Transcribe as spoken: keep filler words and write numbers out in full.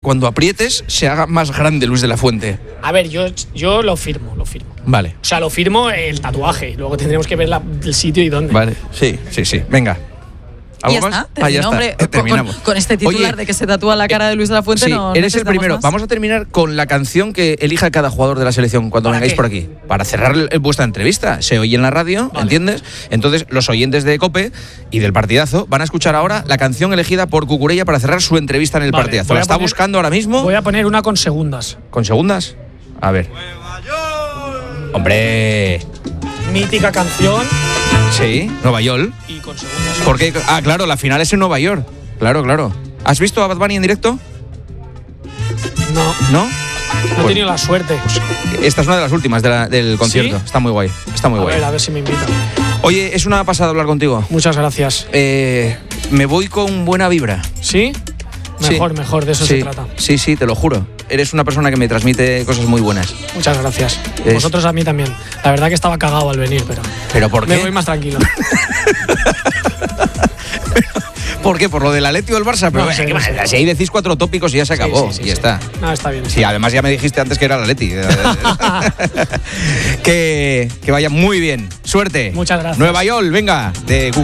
cuando aprietes se haga más grande Luis de la Fuente. A ver, yo, yo lo firmo, lo firmo. Vale. O sea, lo firmo el tatuaje. Luego tendremos que ver la, el sitio y dónde. Vale, sí, sí, sí. Venga. Y ¿Algo ya más? está, Ah, ya terminó, está. hombre, Eh, con, terminamos. con, con este titular Oye, de que se tatúa la cara de Luis de la Fuente. Sí, no, eres no el primero. más. Vamos a terminar con la canción que elija cada jugador de la selección cuando ¿Para vengáis qué? por aquí. Para cerrar el- vuestra entrevista. Se oye en la radio, Vale. ¿entiendes? Entonces, los oyentes de COPE y del partidazo van a escuchar ahora la canción elegida por Cucurella para cerrar su entrevista en el Vale, partidazo. voy La a está poner- buscando ahora mismo. Voy a poner una con segundas. ¿Con segundas? A ver. Hombre. Mítica canción Sí, Nueva York. y con segundas. ¿Por qué? Ah, claro, la final es en Nueva York. Claro, claro. ¿Has visto a Bad Bunny en directo? No, ¿No? no he Pues- tenido la suerte. Esta es una de las últimas de la- del concierto. ¿Sí? Está muy guay. Está muy A guay. ver, a ver si me invitan. Oye, es una pasada hablar contigo. Muchas gracias. Eh, me voy con buena vibra. ¿Sí? Mejor, Sí. mejor, de eso sí, se trata. Sí, sí, te lo juro. Eres una persona que me transmite cosas muy buenas. Muchas gracias. Es- Vosotros a mí también. La verdad que estaba cagado al venir, pero ¿Pero por me qué? voy más tranquilo. ¿Por qué? ¿Por lo del Atleti o el Barça? Pero No sé, ¿qué no más? sé. Si ahí decís cuatro tópicos y ya se Sí, acabó. sí, sí, y sí. ya está. No, está bien. está Sí, además ya me dijiste antes que era el Atleti. que, que vaya muy bien. Suerte. Muchas gracias. Nueva York, venga. De